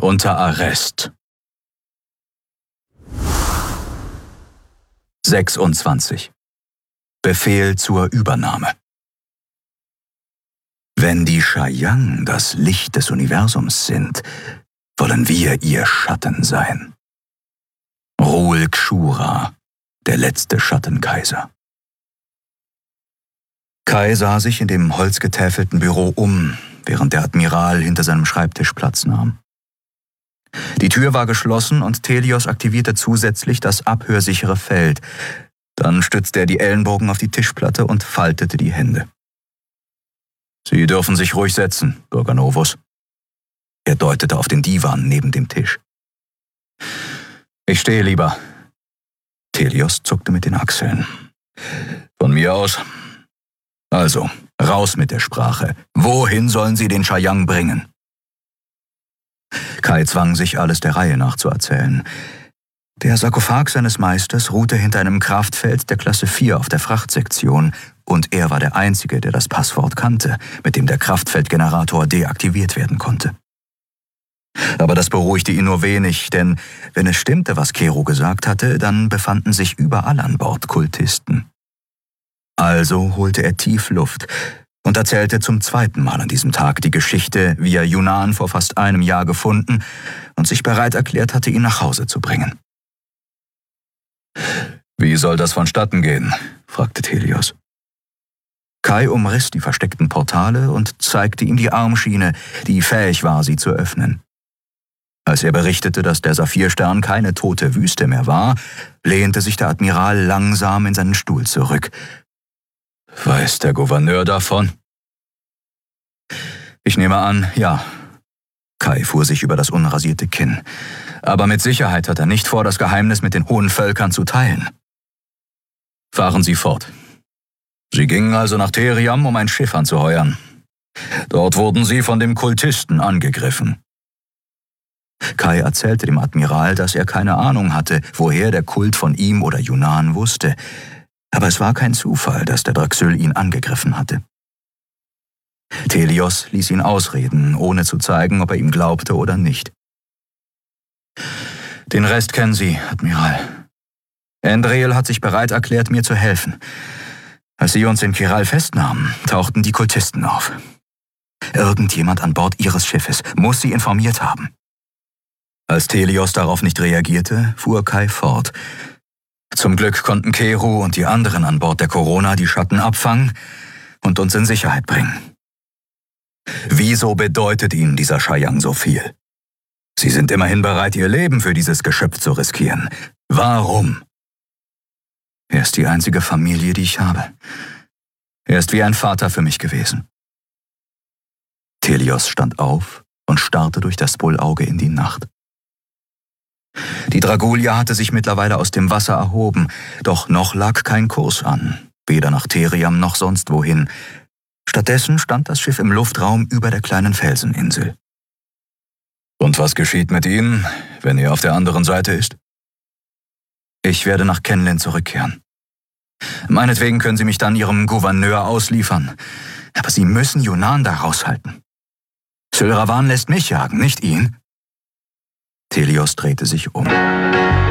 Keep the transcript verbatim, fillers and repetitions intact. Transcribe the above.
unter Arrest. sechsundzwanzig. Befehl zur Übernahme. Wenn die Shayang das Licht des Universums sind, wollen wir ihr Schatten sein. Ruhl Kshura, der letzte Schattenkaiser. Kai sah sich in dem holzgetäfelten Büro um, während der Admiral hinter seinem Schreibtisch Platz nahm. Die Tür war geschlossen und Telios aktivierte zusätzlich das abhörsichere Feld. Dann stützte er die Ellenbogen auf die Tischplatte und faltete die Hände. »Sie dürfen sich ruhig setzen, Bürger Novus.« Er deutete auf den Divan neben dem Tisch. »Ich stehe lieber.« Telios zuckte mit den Achseln. »Von mir aus. Also, raus mit der Sprache. Wohin sollen Sie den Shayang bringen?« Kai zwang sich, alles der Reihe nach zu erzählen. Der Sarkophag seines Meisters ruhte hinter einem Kraftfeld der Klasse vier auf der Frachtsektion und er war der Einzige, der das Passwort kannte, mit dem der Kraftfeldgenerator deaktiviert werden konnte. Aber das beruhigte ihn nur wenig, denn wenn es stimmte, was Kero gesagt hatte, dann befanden sich überall an Bord Kultisten. Also holte er tief Luft und erzählte zum zweiten Mal an diesem Tag die Geschichte, wie er Yunnan vor fast einem Jahr gefunden und sich bereit erklärt hatte, ihn nach Hause zu bringen. »Wie soll das vonstatten gehen?« fragte Telios. Kai umriss die versteckten Portale und zeigte ihm die Armschiene, die fähig war, sie zu öffnen. Als er berichtete, dass der Saphirstern keine tote Wüste mehr war, lehnte sich der Admiral langsam in seinen Stuhl zurück. »Weiß der Gouverneur davon?« »Ich nehme an, ja.« Kai fuhr sich über das unrasierte Kinn. »Aber mit Sicherheit hat er nicht vor, das Geheimnis mit den hohen Völkern zu teilen.« »Fahren Sie fort.« Sie gingen also nach Theriam, um ein Schiff anzuheuern. Dort wurden sie von dem Kultisten angegriffen. Kai erzählte dem Admiral, dass er keine Ahnung hatte, woher der Kult von ihm oder Yunnan wusste. Aber es war kein Zufall, dass der Draxyl ihn angegriffen hatte. Telios ließ ihn ausreden, ohne zu zeigen, ob er ihm glaubte oder nicht. »Den Rest kennen Sie, Admiral. Endreel hat sich bereit erklärt, mir zu helfen. Als Sie uns in Kiral festnahmen, tauchten die Kultisten auf. Irgendjemand an Bord Ihres Schiffes muss Sie informiert haben.« Als Telios darauf nicht reagierte, fuhr Kai fort. »Zum Glück konnten Kero und die anderen an Bord der Corona die Schatten abfangen und uns in Sicherheit bringen. Wieso bedeutet Ihnen dieser Shayang so viel? Sie sind immerhin bereit, Ihr Leben für dieses Geschöpf zu riskieren. Warum?« »Er ist die einzige Familie, die ich habe. Er ist wie ein Vater für mich gewesen.« Telios stand auf und starrte durch das Bullauge in die Nacht. Die Dragulia hatte sich mittlerweile aus dem Wasser erhoben, doch noch lag kein Kurs an, weder nach Theriam noch sonst wohin. Stattdessen stand das Schiff im Luftraum über der kleinen Felseninsel. »Und was geschieht mit Ihnen, wenn er auf der anderen Seite ist?« »Ich werde nach Kenlin zurückkehren. Meinetwegen können Sie mich dann Ihrem Gouverneur ausliefern, aber Sie müssen Yunnan da raushalten. Syl Ravan lässt mich jagen, nicht ihn.« Telios drehte sich um.